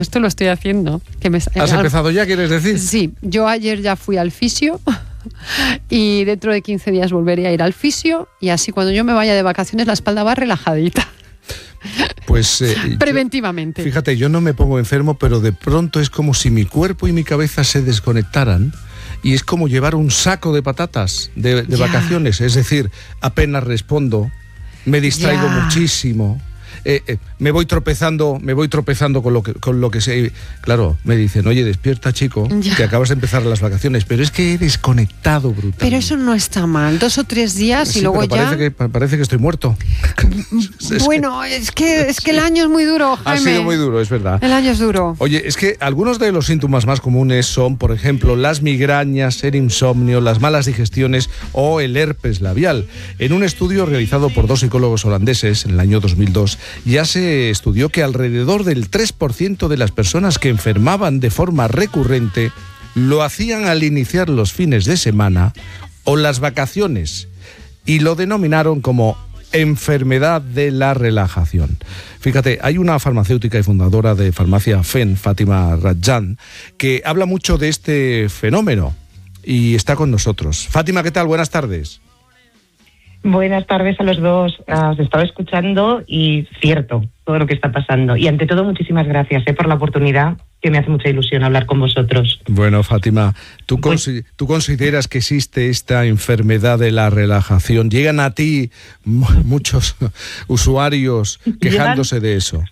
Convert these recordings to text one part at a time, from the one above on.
Esto lo estoy haciendo. ¿Has empezado ya, quieres decir? Sí, yo ayer ya fui al fisio y dentro de 15 días volveré a ir al fisio y así cuando yo me vaya de vacaciones la espalda va relajadita. Pues preventivamente. Fíjate, yo no me pongo enfermo, pero de pronto es como si mi cuerpo y mi cabeza se desconectaran y es como llevar un saco de patatas de vacaciones. Es decir, apenas respondo, me distraigo muchísimo. Me voy tropezando con lo que sé. Claro, me dicen, oye, despierta, chico, que acabas de empezar las vacaciones, pero es que he desconectado brutalmente. Pero eso no está mal, 2 o 3 días sí, y luego ya... Parece que estoy muerto. Bueno, es que el año es muy duro, Jaime. Ha sido muy duro, es verdad. El año es duro. Oye, es que algunos de los síntomas más comunes son, por ejemplo, las migrañas, el insomnio, las malas digestiones o el herpes labial. En un estudio realizado por 2 psicólogos holandeses en el año 2002, ya se estudió que alrededor del 3% de las personas que enfermaban de forma recurrente lo hacían al iniciar los fines de semana o las vacaciones y lo denominaron como enfermedad de la relajación. Fíjate, hay una farmacéutica y fundadora de Farmacia Fen, Fátima Rajan, que habla mucho de este fenómeno y está con nosotros. Fátima, ¿qué tal? Buenas tardes. Buenas tardes a los dos. Os estaba escuchando y cierto todo lo que está pasando. Y ante todo, muchísimas gracias por la oportunidad, que me hace mucha ilusión hablar con vosotros. Bueno, Fátima, ¿tú consideras que existe esta enfermedad de la relajación? ¿Llegan a ti muchos usuarios quejándose de eso?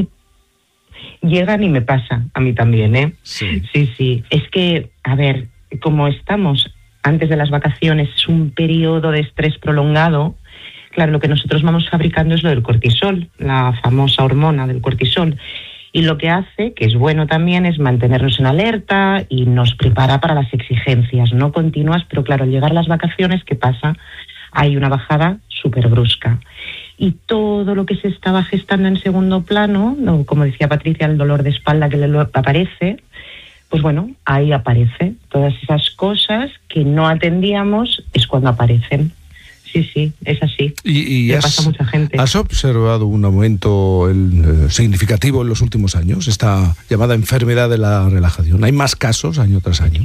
Llegan y me pasa, a mí también, ¿eh? Sí. Sí. Es que, a ver, como estamos antes de las vacaciones, es un periodo de estrés prolongado. Claro, lo que nosotros vamos fabricando es lo del cortisol, la famosa hormona del cortisol. Y lo que hace, que es bueno también, es mantenernos en alerta y nos prepara para las exigencias, no continuas, pero claro, al llegar las vacaciones, ¿qué pasa? Hay una bajada súper brusca. Y todo lo que se estaba gestando en segundo plano, como decía Patricia, el dolor de espalda que le aparece, pues bueno, ahí aparece. Todas esas cosas que no atendíamos es cuando aparecen. Sí, es así. Y pasa a mucha gente. ¿Has observado un aumento significativo en los últimos años, esta llamada enfermedad de la relajación? ¿Hay más casos año tras año?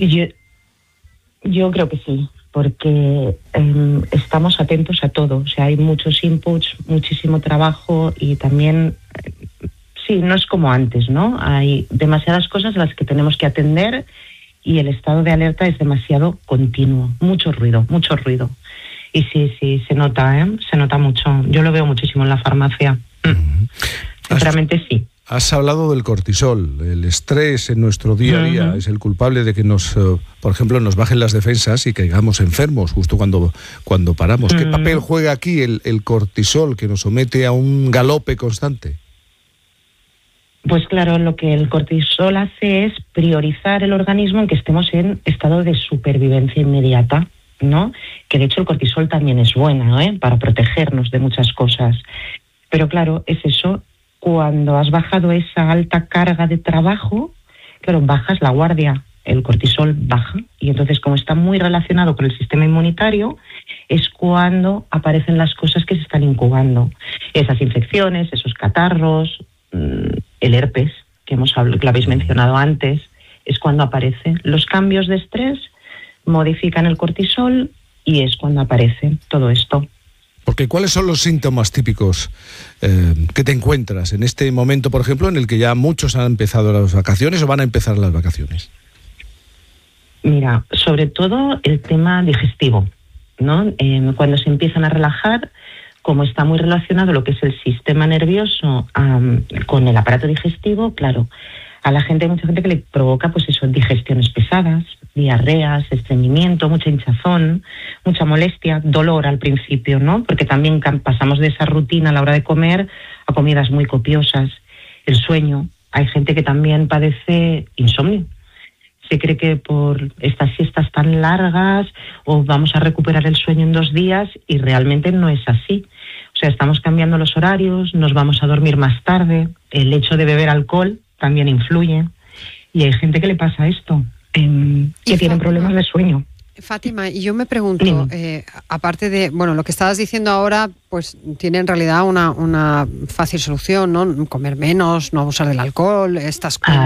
Yo creo que sí, porque estamos atentos a todo. O sea, hay muchos inputs, muchísimo trabajo y también... Sí, no es como antes, ¿no? Hay demasiadas cosas a las que tenemos que atender y el estado de alerta es demasiado continuo. Mucho ruido. Y sí, se nota, ¿eh? Se nota mucho. Yo lo veo muchísimo en la farmacia. Sinceramente, sí. Has hablado del cortisol. El estrés en nuestro día a día es el culpable de que por ejemplo, nos bajen las defensas y caigamos enfermos justo cuando paramos. ¿Qué papel juega aquí el cortisol que nos somete a un galope constante? Pues claro, lo que el cortisol hace es priorizar el organismo en que estemos en estado de supervivencia inmediata, ¿no? Que de hecho el cortisol también es bueno, para protegernos de muchas cosas. Pero claro, es eso, cuando has bajado esa alta carga de trabajo, claro, bajas la guardia, el cortisol baja y entonces como está muy relacionado con el sistema inmunitario, es cuando aparecen las cosas que se están incubando. Esas infecciones, esos catarros... el herpes, que lo habéis mencionado antes, es cuando aparece. Los cambios de estrés modifican el cortisol y es cuando aparece todo esto. Porque ¿cuáles son los síntomas típicos que te encuentras en este momento, por ejemplo, en el que ya muchos han empezado las vacaciones o van a empezar las vacaciones? Mira, sobre todo el tema digestivo, ¿no? Cuando se empiezan a relajar, como está muy relacionado lo que es el sistema nervioso con el aparato digestivo, claro, a la gente hay mucha gente que le provoca pues eso, digestiones pesadas, diarreas, estreñimiento, mucha hinchazón, mucha molestia, dolor al principio, ¿no? Porque también pasamos de esa rutina a la hora de comer a comidas muy copiosas, el sueño. Hay gente que también padece insomnio. Se cree que por estas siestas tan largas o vamos a recuperar el sueño en 2 días y realmente no es así. O sea, estamos cambiando los horarios, nos vamos a dormir más tarde, el hecho de beber alcohol también influye y hay gente que le pasa esto, que tienen problemas de sueño. Fátima, y yo me pregunto, aparte de, bueno, lo que estabas diciendo ahora, pues tiene en realidad una fácil solución, ¿no? Comer menos, no abusar del alcohol, estas cosas.